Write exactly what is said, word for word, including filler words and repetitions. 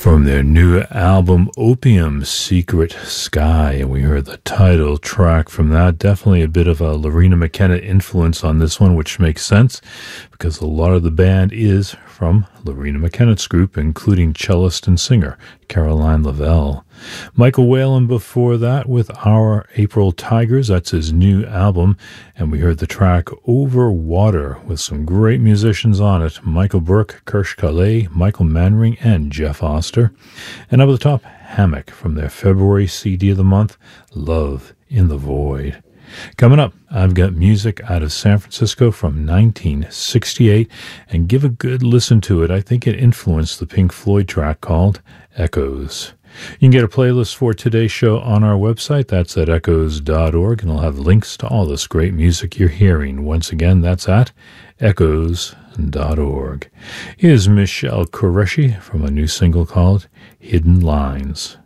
from their new album Opium Secret Sky, and we heard the title track from that. Definitely a bit of a Lorena McKenna influence on this one, which makes sense because a lot of the band is from Lorena McKenna's group, including cellist and singer Caroline Lavelle. Michael Whalen before that with Our April Tigers. That's his new album, and we heard the track Over Water with some great musicians on it: Michael Burke, Kirsch Calais, Michael Manring, and Jeff Oster. And up at the top, Hammock from their February C D of the month, Love in the Void. Coming up, I've got music out of San Francisco from nineteen sixty-eight, and give a good listen to it. I think it influenced the Pink Floyd track called Echoes. You can get a playlist for today's show on our website. That's at echoes dot org, and I'll have links to all this great music you're hearing. Once again, that's at echoes dot org. Here's Michelle Qureshi from a new single called Hidden Lines.